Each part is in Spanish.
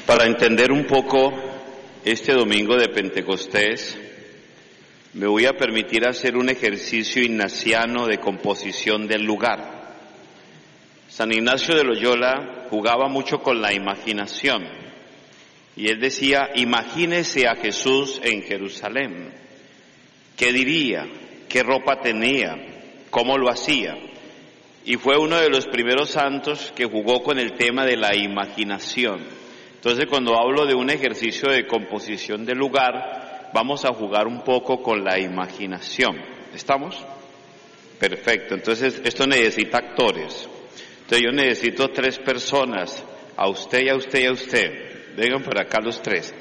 Para entender un poco este domingo de Pentecostés, me voy a permitir hacer un ejercicio ignaciano de composición del lugar. San Ignacio de Loyola jugaba mucho con la imaginación y él decía: imagínese a Jesús en Jerusalén. ¿Qué diría? ¿Qué ropa tenía? ¿Cómo lo hacía? Y fue uno de los primeros santos que jugó con el tema de la imaginación. Entonces, cuando hablo de un ejercicio de composición del lugar, vamos a jugar un poco con la imaginación. ¿Estamos? Perfecto. Entonces, esto necesita actores. Entonces, yo necesito 3 personas, a usted y a usted y a usted. Vengan por acá los 3.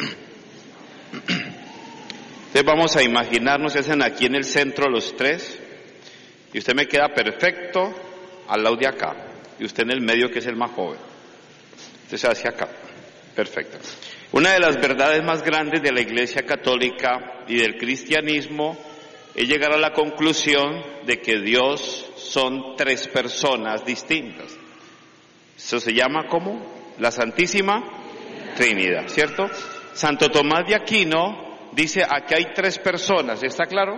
Entonces, vamos a imaginarnos, se hacen aquí en el centro los 3, y usted me queda perfecto al lado de acá, y usted en el medio, que es el más joven. Entonces, hacia acá. Perfecto. Una de las verdades más grandes de la Iglesia Católica y del cristianismo es llegar a la conclusión de que Dios son 3 personas distintas. Eso se llama ¿cómo? La Santísima Trinidad, ¿cierto? Santo Tomás de Aquino dice: aquí hay 3 personas, ¿está claro?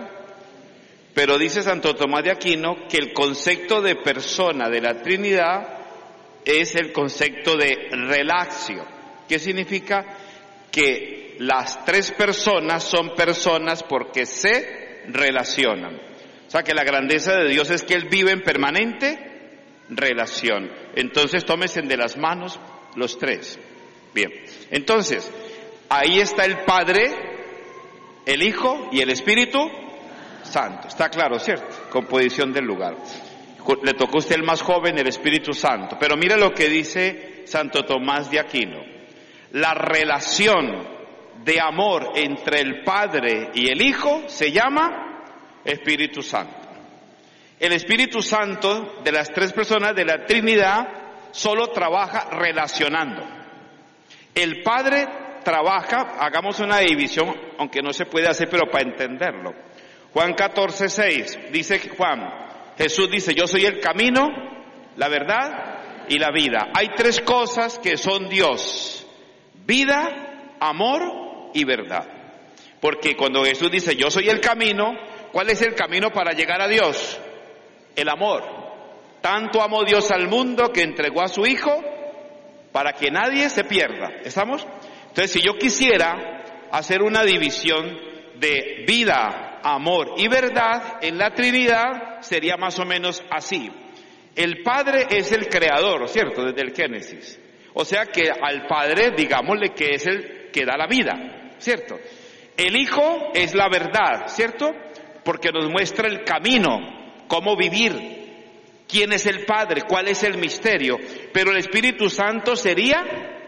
Pero dice Santo Tomás de Aquino que el concepto de persona de la Trinidad es el concepto de relatio. ¿Qué significa? Que las 3 personas son personas porque se relacionan. O sea, que la grandeza de Dios es que Él vive en permanente relación. Entonces, tómense de las manos los 3. Bien. Entonces, ahí está el Padre, el Hijo y el Espíritu Santo. Está claro, ¿cierto? Composición del lugar. Le tocó a usted el más joven, el Espíritu Santo. Pero mira lo que dice Santo Tomás de Aquino. La relación de amor entre el Padre y el Hijo se llama Espíritu Santo. El Espíritu Santo, de las 3 personas de la Trinidad, solo trabaja relacionando. El Padre trabaja, hagamos una división, aunque no se puede hacer, pero para entenderlo. Juan 14:6, dice Juan, Jesús dice: yo soy el camino, la verdad y la vida. Hay 3 cosas que son Dios: vida, amor y verdad. Porque cuando Jesús dice: yo soy el camino, ¿cuál es el camino para llegar a Dios? El amor. Tanto amó Dios al mundo que entregó a su Hijo para que nadie se pierda. ¿Estamos? Entonces, si yo quisiera hacer una división de vida, amor y verdad en la Trinidad, sería más o menos así. El Padre es el creador, ¿cierto? Desde el Génesis. O sea que al Padre, digámosle que es el que da la vida, ¿cierto? El Hijo es la verdad, ¿cierto? Porque nos muestra el camino, cómo vivir, quién es el Padre, cuál es el misterio. Pero el Espíritu Santo sería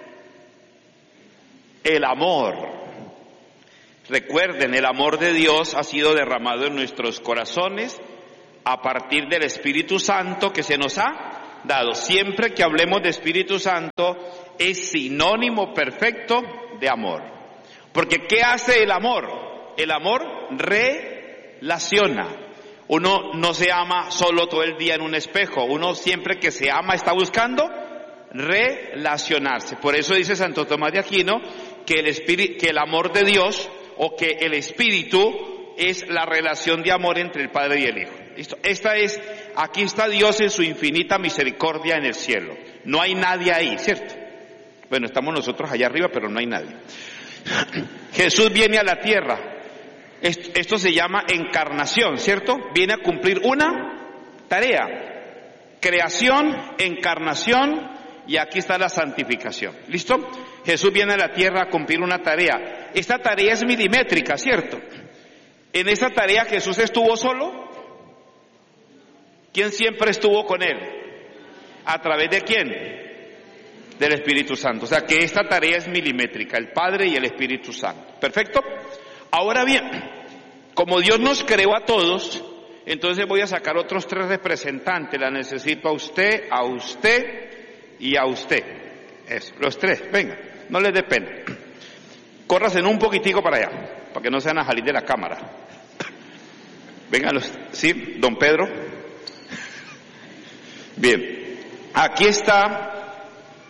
el amor. Recuerden, el amor de Dios ha sido derramado en nuestros corazones a partir del Espíritu Santo que se nos ha dado. Siempre que hablemos de Espíritu Santo es sinónimo perfecto de amor. Porque ¿qué hace el amor? El amor relaciona. Uno no se ama solo todo el día en un espejo. Uno siempre que se ama está buscando relacionarse. Por eso dice Santo Tomás de Aquino que el amor de Dios, o que el Espíritu, es la relación de amor entre el Padre y el Hijo. ¿Listo? Aquí está Dios en su infinita misericordia en el cielo. No hay nadie ahí, ¿cierto? Bueno, estamos nosotros allá arriba, pero no hay nadie. Jesús viene a la tierra. Esto se llama encarnación, ¿cierto? Viene a cumplir una tarea. Creación, encarnación, y aquí está la santificación. ¿Listo? Jesús viene a la tierra a cumplir una tarea. Esta tarea es milimétrica, ¿cierto? En esa tarea Jesús estuvo solo. ¿Quién siempre estuvo con él? ¿A través de quién? Del Espíritu Santo. O sea que esta tarea es milimétrica, el Padre y el Espíritu Santo. ¿Perfecto? Ahora bien, como Dios nos creó a todos, entonces voy a sacar otros 3 representantes. La necesito a usted y a usted. Eso, los 3, venga, no les dé pena. Córrasen un poquitico para allá, para que no se van a salir de la cámara. Vengan ¿sí? Don Pedro. Bien, aquí está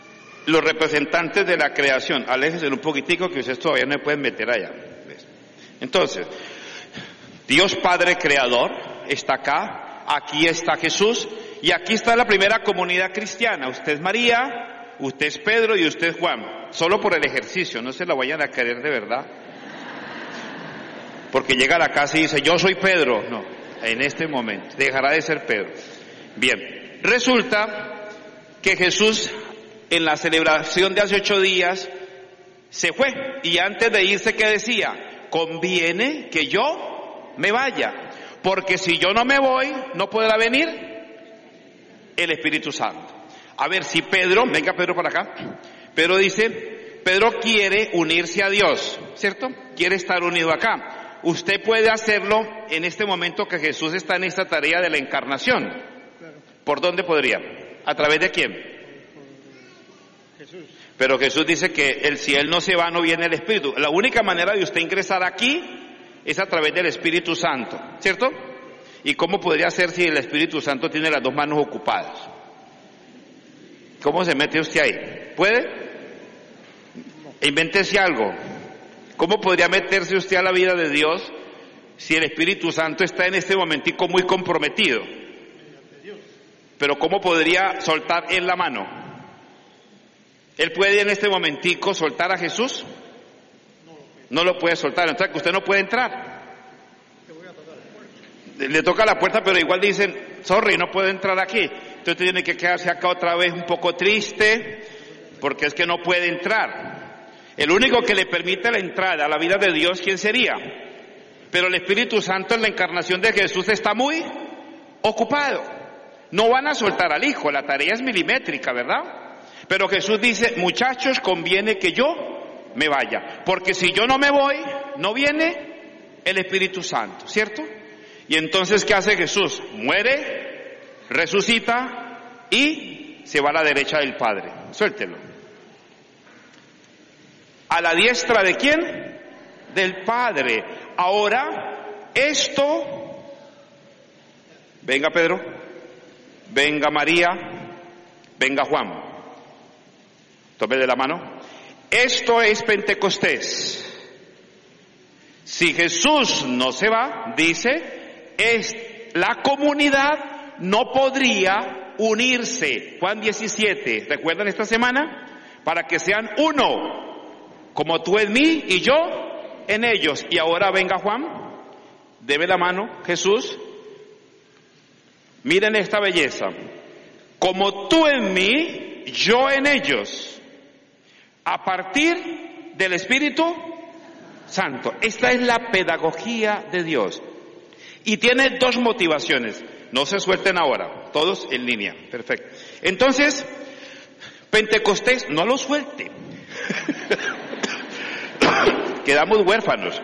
los representantes de la creación. Aléjense un poquitico que ustedes todavía no me pueden meter allá. Entonces, Dios Padre Creador está acá, aquí está Jesús, y aquí está la primera comunidad cristiana. Usted es María, usted es Pedro y usted es Juan. Solo por el ejercicio, no se la vayan a querer de verdad. Porque llega a la casa y dice, yo soy Pedro. No, en este momento, dejará de ser Pedro. Bien, resulta que Jesús en la celebración de hace 8 días se fue. Y antes de irse, ¿qué decía? Conviene que yo me vaya, porque si yo no me voy, no podrá venir el Espíritu Santo. A ver, si Pedro, venga Pedro para acá, Pedro dice, Pedro quiere unirse a Dios, ¿cierto? Quiere estar unido acá. Usted puede hacerlo en este momento que Jesús está en esta tarea de la encarnación. ¿Por dónde podría? ¿A través de quién? Jesús. Pero Jesús dice que si Él no se va, no viene el Espíritu. La única manera de usted ingresar aquí es a través del Espíritu Santo, ¿cierto? ¿Y cómo podría ser si el Espíritu Santo tiene las 2 manos ocupadas? ¿Cómo se mete usted ahí? ¿Puede? Invéntese algo. ¿Cómo podría meterse usted a la vida de Dios si el Espíritu Santo está en este momentico muy comprometido? Pero ¿cómo podría soltar él la mano? ¿Él puede en este momentico soltar a Jesús? No lo puede soltar, entonces que usted no puede entrar. Le toca la puerta, pero igual dicen, sorry, no puedo entrar aquí. Entonces tiene que quedarse acá otra vez un poco triste, porque es que no puede entrar. El único que le permite la entrada a la vida de Dios, ¿quién sería? Pero el Espíritu Santo en la encarnación de Jesús está muy ocupado. No van a soltar al Hijo, la tarea es milimétrica, ¿verdad? Pero Jesús dice, muchachos, conviene que yo me vaya, porque si yo no me voy, no viene el Espíritu Santo, ¿cierto? Y entonces, ¿qué hace Jesús? Muere, resucita y se va a la derecha del Padre. Suéltelo. ¿A la diestra de quién? Del Padre. Ahora, esto, venga Pedro, venga María, venga Juan, tome de la mano. Esto es Pentecostés. Si Jesús no se va, dice, la comunidad no podría unirse. Juan 17, ¿recuerdan esta semana? Para que sean uno, como tú en mí y yo en ellos. Y ahora venga Juan, deme la mano, Jesús. Miren esta belleza. Como tú en mí, yo en ellos. A partir del Espíritu Santo. Esta es la pedagogía de Dios. Y tiene 2 motivaciones. No se suelten ahora. Todos en línea. Perfecto. Entonces, Pentecostés, no lo suelte. Quedamos huérfanos.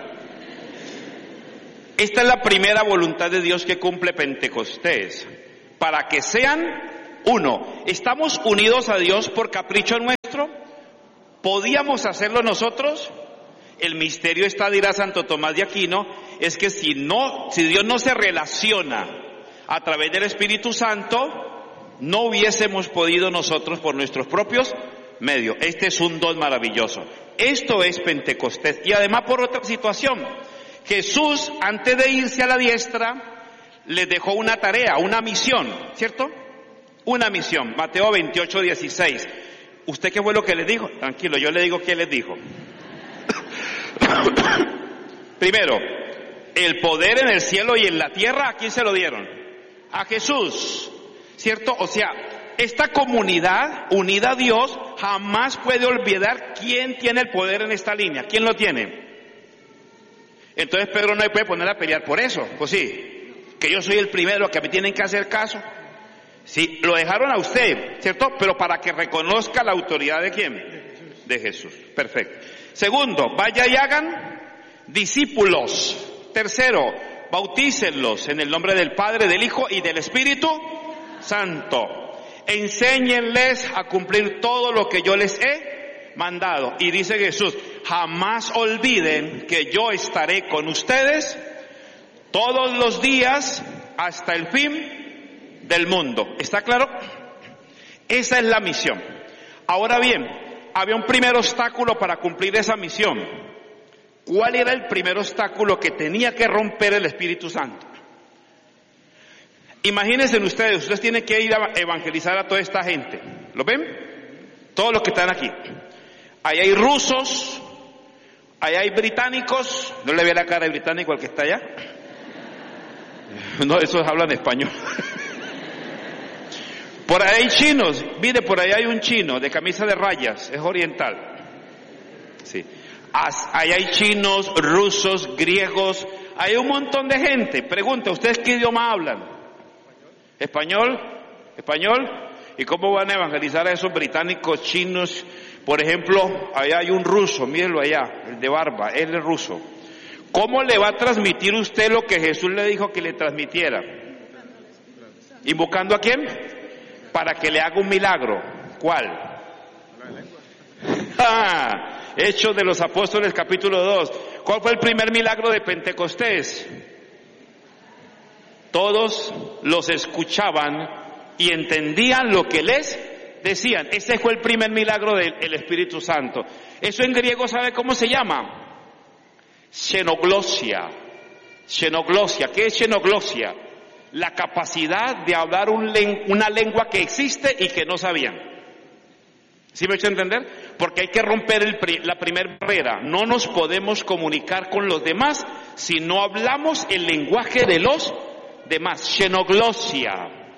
Esta es la primera voluntad de Dios que cumple Pentecostés, para que sean uno. ¿Estamos unidos a Dios por capricho nuestro? ¿Podíamos hacerlo nosotros? El misterio está, dirá Santo Tomás de Aquino, es que si Dios no se relaciona a través del Espíritu Santo, no hubiésemos podido nosotros por nuestros propios medios. Este es un don maravilloso. Esto es Pentecostés. Y además por otra situación, Jesús, antes de irse a la diestra, les dejó una tarea, una misión, ¿cierto? Una misión. Mateo 28, 16. ¿Usted qué fue lo que les dijo? Tranquilo, yo le digo qué les dijo. Primero, el poder en el cielo y en la tierra, ¿a quién se lo dieron? A Jesús, ¿cierto? O sea, esta comunidad unida a Dios jamás puede olvidar quién tiene el poder en esta línea. ¿Quién lo tiene? Entonces Pedro no se puede poner a pelear por eso. Pues sí, que yo soy el primero, que me tienen que hacer caso. Sí, lo dejaron a usted, ¿cierto? Pero para que reconozca la autoridad de quién? De Jesús. Perfecto. Segundo, vaya y hagan discípulos. Tercero, bautícenlos en el nombre del Padre, del Hijo y del Espíritu Santo. Enséñenles a cumplir todo lo que yo les he mandado. Y dice Jesús, jamás olviden que yo estaré con ustedes todos los días hasta el fin del mundo. ¿Está claro? Esa es la misión. Ahora bien, había un primer obstáculo para cumplir esa misión. ¿Cuál era el primer obstáculo que tenía que romper el Espíritu Santo? Imagínense ustedes tienen que ir a evangelizar a toda esta gente. ¿Lo ven? Todos los que están aquí. Ahí hay rusos, ahí hay británicos. ¿No le ve la cara de británico al que está allá? No, esos hablan español. Por ahí hay chinos. Mire, por ahí hay un chino de camisa de rayas, es oriental. Sí. Ahí hay chinos, rusos, griegos, hay un montón de gente. Pregunta, ¿ustedes qué idioma hablan? ¿Español? ¿Español? ¿Y cómo van a evangelizar a esos británicos, chinos? Por ejemplo, allá hay un ruso, mírenlo allá, el de barba, él es ruso. ¿Cómo le va a transmitir usted lo que Jesús le dijo que le transmitiera? ¿Invocando a quién? Para que le haga un milagro. ¿Cuál? Hechos de los Apóstoles, capítulo 2. ¿Cuál fue el primer milagro de Pentecostés? Todos los escuchaban y entendían lo que les decían. Ese fue el primer milagro del Espíritu Santo. Eso en griego, ¿sabe cómo se llama? Xenoglosia. Xenoglosia. ¿Qué es xenoglosia? La capacidad de hablar una lengua que existe y que no sabían. ¿Sí me he hecho entender? Porque hay que romper la primera barrera. No nos podemos comunicar con los demás si no hablamos el lenguaje de los demás. Xenoglosia.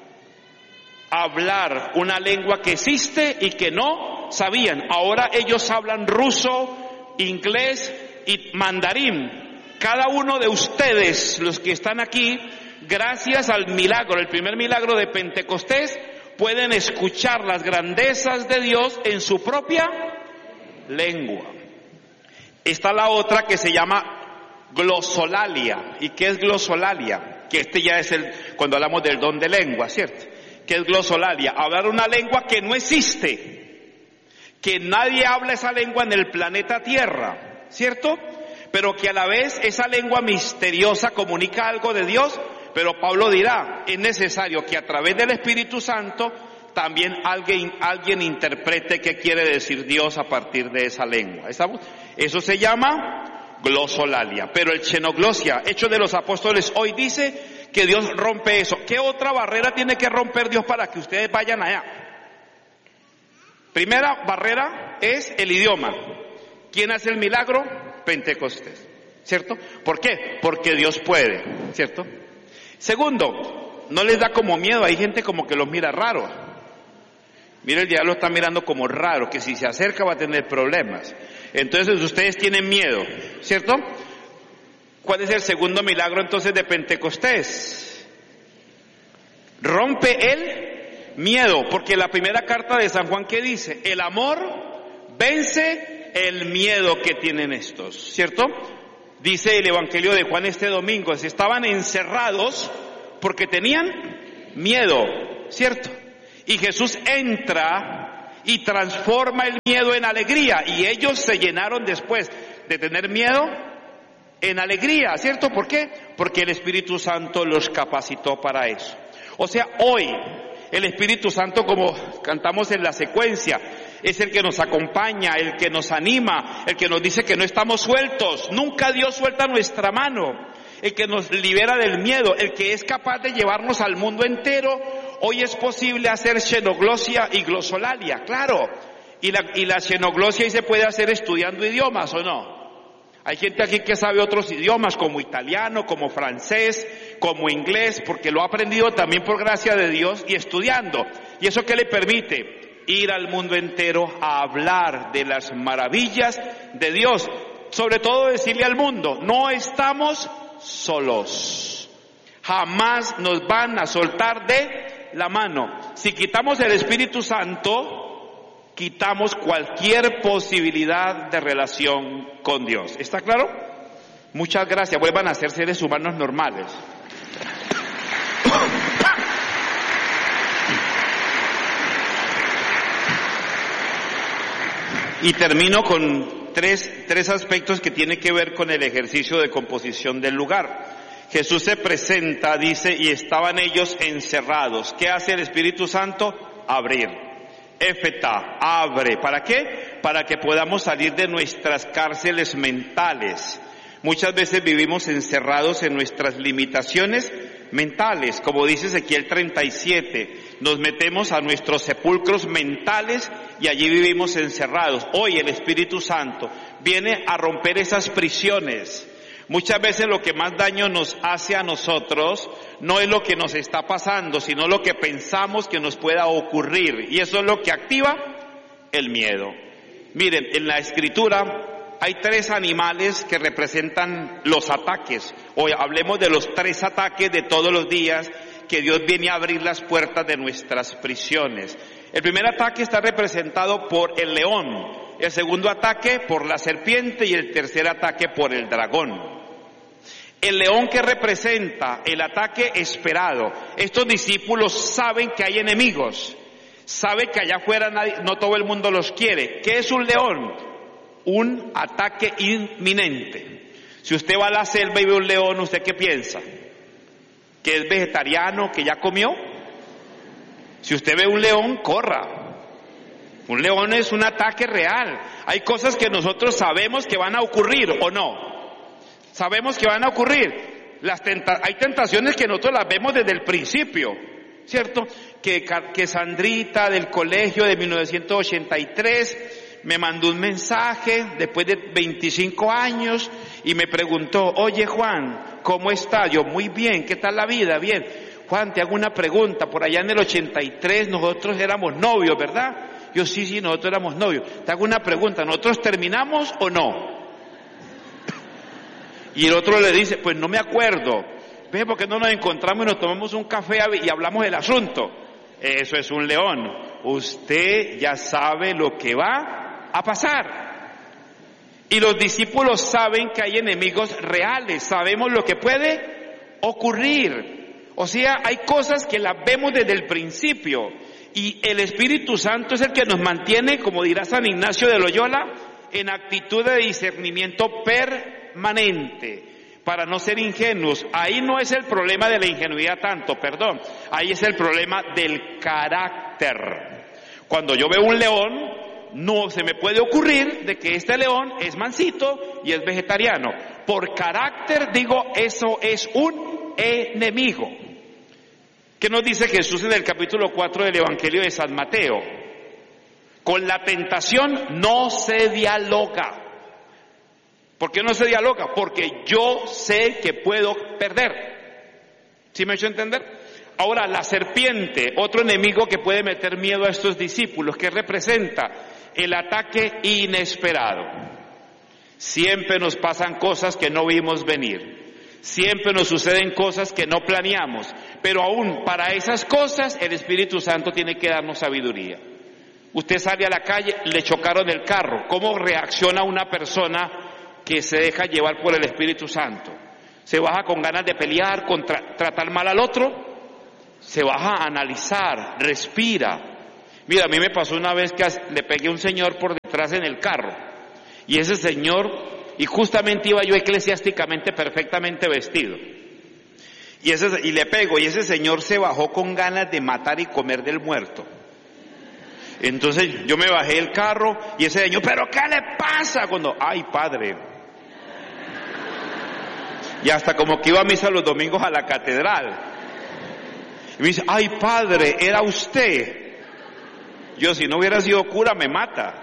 Hablar una lengua que existe y que no sabían. Ahora ellos hablan ruso, inglés y mandarín. Cada uno de ustedes, los que están aquí, gracias al milagro, el primer milagro de Pentecostés, pueden escuchar las grandezas de Dios en su propia lengua. Está la otra que se llama glosolalia. ¿Y qué es glosolalia? Que ya es cuando hablamos del don de lengua, ¿cierto? ¿Qué es glosolalia? Hablar una lengua que no existe, que nadie habla esa lengua en el planeta Tierra, ¿cierto? Pero que a la vez esa lengua misteriosa comunica algo de Dios. Pero Pablo dirá, es necesario que a través del Espíritu Santo también alguien interprete qué quiere decir Dios a partir de esa lengua. Eso se llama glosolalia. Pero el xenoglosia, Hechos de los Apóstoles, hoy dice que Dios rompe eso. ¿Qué otra barrera tiene que romper Dios para que ustedes vayan allá? Primera barrera es el idioma. ¿Quién hace el milagro? Pentecostés, ¿cierto? ¿Por qué? Porque Dios puede, ¿cierto? Segundo, no les da como miedo, hay gente como que los mira raro. Mira, el diablo está mirando como raro, que si se acerca va a tener problemas. Entonces ustedes tienen miedo, ¿cierto? ¿Cuál es el segundo milagro entonces de Pentecostés? Rompe el miedo, porque la primera carta de San Juan, ¿qué dice? El amor vence el miedo que tienen estos, ¿cierto? Dice el Evangelio de Juan este domingo, estaban encerrados porque tenían miedo, ¿cierto? Y Jesús entra y transforma el miedo en alegría, y ellos se llenaron después de tener miedo en alegría, ¿cierto? ¿Por qué? Porque el Espíritu Santo los capacitó para eso. O sea, hoy el Espíritu Santo, como cantamos en la secuencia, es el que nos acompaña, el que nos anima, el que nos dice que no estamos sueltos. Nunca Dios suelta nuestra mano. El que nos libera del miedo, el que es capaz de llevarnos al mundo entero. Hoy es posible hacer xenoglosia y glosolalia, claro. Y la xenoglosia ahí se puede hacer estudiando idiomas, ¿o no? Hay gente aquí que sabe otros idiomas, como italiano, como francés, como inglés, porque lo ha aprendido también por gracia de Dios y estudiando. ¿Y eso qué le permite? Ir al mundo entero a hablar de las maravillas de Dios. Sobre todo decirle al mundo, no estamos solos. Jamás nos van a soltar de la mano. Si quitamos el Espíritu Santo, quitamos cualquier posibilidad de relación con Dios. ¿Está claro? Muchas gracias. Vuelvan a ser seres humanos normales. Y termino con tres aspectos que tienen que ver con el ejercicio de composición del lugar. Jesús se presenta, dice, y estaban ellos encerrados. ¿Qué hace el Espíritu Santo? Abrir. Éfeta, abre. ¿Para qué? Para que podamos salir de nuestras cárceles mentales. Muchas veces vivimos encerrados en nuestras limitaciones mentales, como dice Ezequiel 37. Nos metemos a nuestros sepulcros mentales y allí vivimos encerrados. Hoy el Espíritu Santo viene a romper esas prisiones. Muchas veces lo que más daño nos hace a nosotros no es lo que nos está pasando, sino lo que pensamos que nos pueda ocurrir. Y eso es lo que activa el miedo. Miren, en la Escritura hay 3 animales que representan los ataques. Hoy hablemos de los 3 ataques de todos los días que Dios viene a abrir las puertas de nuestras prisiones. El primer ataque está representado por el león, el segundo ataque por la serpiente y el tercer ataque por el dragón. El león, que representa el ataque esperado. Estos discípulos saben que hay enemigos, saben que allá afuera no todo el mundo los quiere. ¿Qué es un león? Un ataque inminente. Si usted va a la selva y ve un león, ¿usted qué piensa? ¿Que es vegetariano, que ya comió? Si usted ve un león, corra. Un león es un ataque real. Hay cosas que nosotros sabemos que van a ocurrir, ¿o no? Sabemos que van a ocurrir. Hay tentaciones que nosotros las vemos desde el principio, ¿cierto? Que Sandrita del colegio de 1983 me mandó un mensaje después de 25 años y me preguntó: oye Juan, ¿cómo estás? Yo, muy bien, ¿qué tal la vida? Bien. Juan, te hago una pregunta, por allá en el 83 nosotros éramos novios, ¿verdad? Yo, sí, nosotros éramos novios. Te hago una pregunta, ¿nosotros terminamos o no? Y el otro le dice: pues no me acuerdo. ¿Ves por qué no nos encontramos y nos tomamos un café y hablamos del asunto? Eso es un león. Usted ya sabe lo que va a pasar. Y los discípulos saben que hay enemigos reales, sabemos lo que puede ocurrir. O sea, hay cosas que las vemos desde el principio. Y el Espíritu Santo es el que nos mantiene, como dirá San Ignacio de Loyola, en actitud de discernimiento permanente, para no ser ingenuos. Ahí no es el problema de la ingenuidad tanto, perdón, ahí es el problema del carácter. Cuando yo veo un león, no se me puede ocurrir de que este león es mansito y es vegetariano. Por carácter digo, eso es un enemigo. ¿Qué nos dice Jesús en el capítulo 4 del Evangelio de San Mateo? Con la tentación no se dialoga. ¿Por qué no se dialoga? Porque yo sé que puedo perder. ¿Sí me he hecho entender? Ahora, la serpiente, otro enemigo que puede meter miedo a estos discípulos, que representa el ataque inesperado. Siempre nos pasan cosas que no vimos venir. Siempre nos suceden cosas que no planeamos. Pero aún para esas cosas, el Espíritu Santo tiene que darnos sabiduría. Usted sale a la calle, le chocaron el carro. ¿Cómo reacciona una persona que se deja llevar por el Espíritu Santo? ¿Se baja con ganas de pelear, tratar mal al otro? Se baja a analizar, respira. Mira, a mí me pasó una vez que le pegué a un señor por detrás en el carro. Y ese señor, y justamente iba yo eclesiásticamente perfectamente vestido. Y le pego, y ese señor se bajó con ganas de matar y comer del muerto. Entonces yo me bajé del carro y ese señor, ¿pero qué le pasa? Cuando, ay padre. Y hasta como que iba a misa los domingos a la catedral. Y me dice, ay padre, era usted. Yo, si no hubiera sido cura, me mata.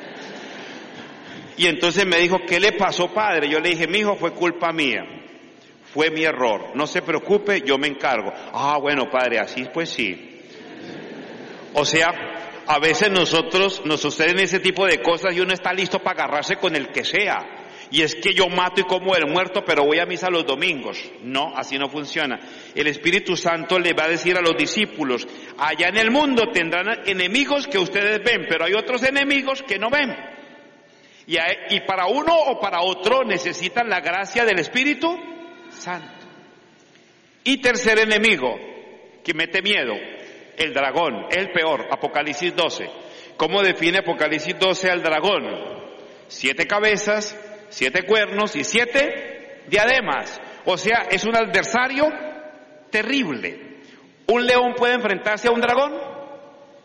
Y entonces me dijo, ¿qué le pasó, padre? Yo le dije, mi hijo, fue culpa mía. Fue mi error. No se preocupe, yo me encargo. Ah, bueno, padre, así pues sí. O sea, a veces nosotros nos suceden ese tipo de cosas y uno está listo para agarrarse con el que sea. Y es que yo mato y como el muerto, pero voy a misa los domingos. No, así no funciona. El Espíritu Santo le va a decir a los discípulos, allá en el mundo tendrán enemigos que ustedes ven, pero hay otros enemigos que no ven. Y para uno o para otro necesitan la gracia del Espíritu Santo. Y tercer enemigo que mete miedo, el dragón, el peor, Apocalipsis 12. ¿Cómo define Apocalipsis 12 al dragón? 7 cabezas, 7 cuernos y 7 diademas. O sea, es un adversario terrible. ¿Un león puede enfrentarse a un dragón?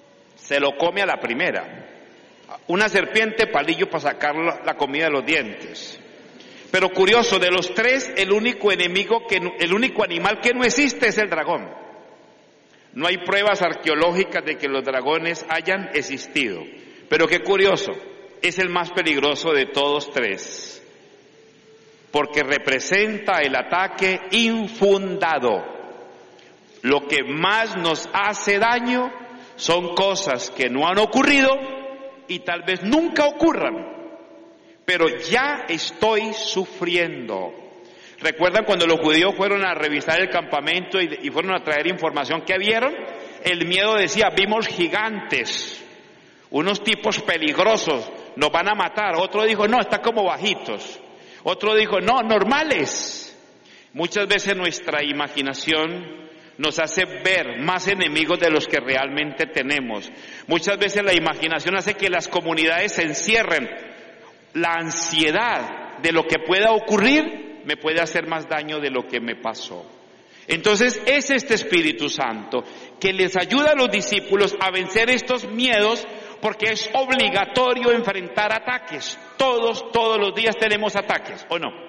se lo come a la primera. Una serpiente, palillo para sacar la comida de los dientes. Pero curioso, de los tres, el único animal que no existe es el dragón. No hay pruebas arqueológicas de que los dragones hayan existido. Pero qué curioso, es el más peligroso de todos tres, porque representa el ataque infundado. Lo que más nos hace daño son cosas que no han ocurrido y tal vez nunca ocurran, pero ya estoy sufriendo. ¿Recuerdan cuando los judíos fueron a revisar el campamento y fueron a traer información? ¿Qué vieron? El miedo decía, vimos gigantes, unos tipos peligrosos, nos van a matar. Otro dijo, no, están como bajitos. Otro dijo, no, normales. Muchas veces nuestra imaginación nos hace ver más enemigos de los que realmente tenemos. Muchas veces la imaginación hace que las comunidades se encierren. La ansiedad de lo que pueda ocurrir me puede hacer más daño de lo que me pasó. Entonces es este Espíritu Santo que les ayuda a los discípulos a vencer estos miedos, porque es obligatorio enfrentar ataques. Todos los días tenemos ataques, ¿o no?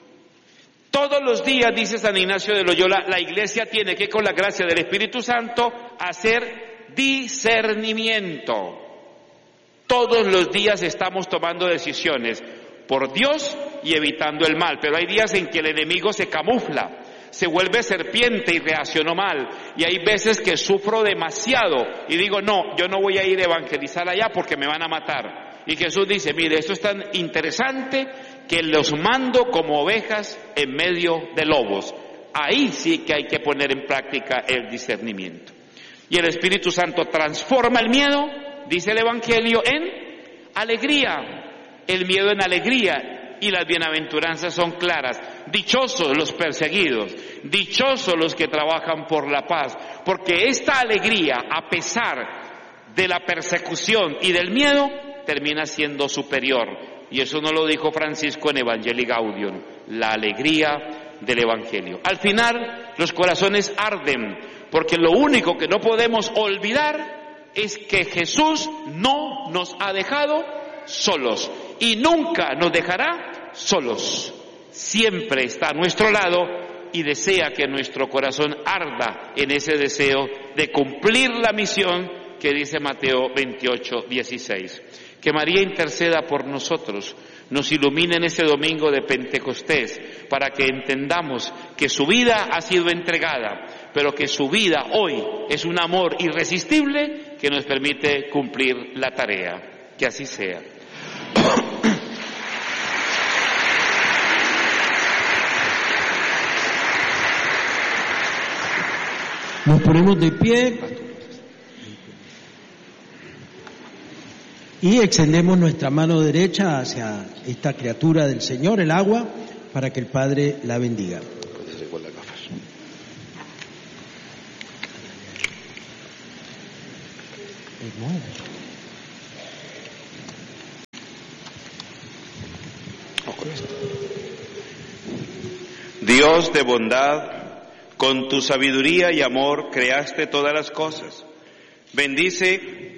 Todos los días, dice San Ignacio de Loyola, la Iglesia tiene que, con la gracia del Espíritu Santo, hacer discernimiento. Todos los días estamos tomando decisiones por Dios y evitando el mal, pero hay días en que el enemigo se camufla, se vuelve serpiente y reaccionó mal, y hay veces que sufro demasiado y digo, no, yo no voy a ir a evangelizar allá porque me van a matar. Y Jesús dice, mire, esto es tan interesante que los mando como ovejas en medio de lobos. Ahí sí que hay que poner en práctica el discernimiento. Y el Espíritu Santo transforma el miedo, dice el Evangelio, en alegría. El miedo en alegría, y las bienaventuranzas son claras. Dichosos los perseguidos, dichosos los que trabajan por la paz, porque esta alegría, a pesar de la persecución y del miedo, termina siendo superior. Y eso no lo dijo Francisco en Evangelii Gaudium, la alegría del Evangelio. Al final, los corazones arden, porque lo único que no podemos olvidar es que Jesús no nos ha dejado solos y nunca nos dejará solos. Siempre está a nuestro lado y desea que nuestro corazón arda en ese deseo de cumplir la misión que dice Mateo 28:16. Que María interceda por nosotros, nos ilumine en ese domingo de Pentecostés, para que entendamos que su vida ha sido entregada, pero que su vida hoy es un amor irresistible que nos permite cumplir la tarea. Que así sea. Nos ponemos de pie y extendemos nuestra mano derecha hacia esta criatura del Señor, el agua, para que el Padre la bendiga. Dios de bondad, con tu sabiduría y amor creaste todas las cosas. Bendice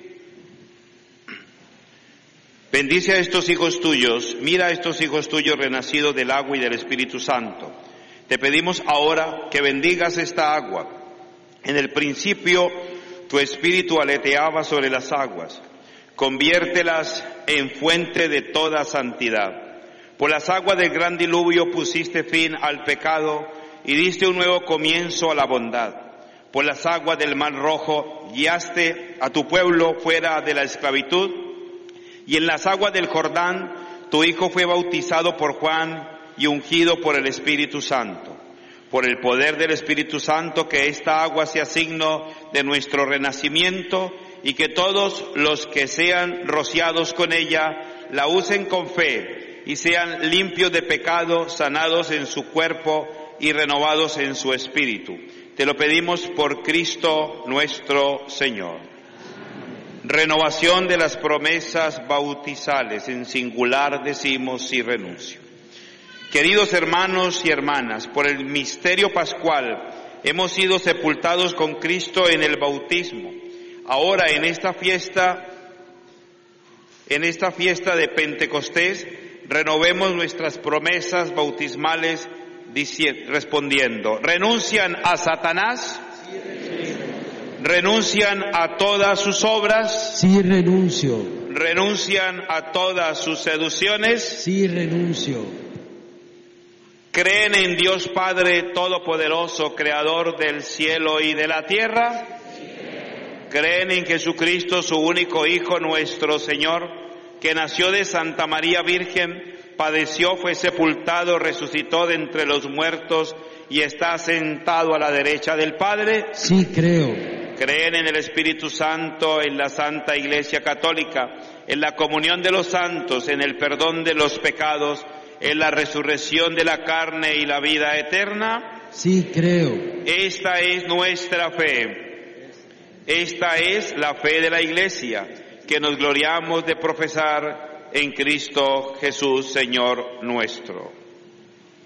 a estos hijos tuyos, mira a estos hijos tuyos renacidos del agua y del Espíritu Santo. Te pedimos ahora que bendigas esta agua. En el principio tu Espíritu aleteaba sobre las aguas. Conviértelas en fuente de toda santidad. Por las aguas del gran diluvio pusiste fin al pecado y diste un nuevo comienzo a la bondad. Por las aguas del Mar Rojo guiaste a tu pueblo fuera de la esclavitud, y en las aguas del Jordán tu Hijo fue bautizado por Juan y ungido por el Espíritu Santo. Por el poder del Espíritu Santo, que esta agua sea signo de nuestro renacimiento, y que todos los que sean rociados con ella la usen con fe y sean limpios de pecado, sanados en su cuerpo y renovados en su espíritu. Te lo pedimos por Cristo nuestro Señor. Renovación de las promesas bautizales, en singular decimos y renuncio. Queridos hermanos y hermanas, por el misterio pascual hemos sido sepultados con Cristo en el bautismo. Ahora en esta fiesta de Pentecostés, renovemos nuestras promesas bautismales respondiendo: ¿renuncian a Satanás? ¿Renuncian a todas sus obras? Sí, renuncio. ¿Renuncian a todas sus seducciones? Sí, renuncio. ¿Creen en Dios Padre Todopoderoso, Creador del cielo y de la tierra? ¿Creen en Jesucristo, su único Hijo, nuestro Señor, que nació de Santa María Virgen, padeció, fue sepultado, resucitó de entre los muertos y está sentado a la derecha del Padre? Sí, creo. ¿Creen en el Espíritu Santo, en la Santa Iglesia Católica, en la comunión de los santos, en el perdón de los pecados, en la resurrección de la carne y la vida eterna? Sí, creo. Esta es nuestra fe. Esta es la fe de la Iglesia, que nos gloriamos de profesar en Cristo Jesús, Señor nuestro.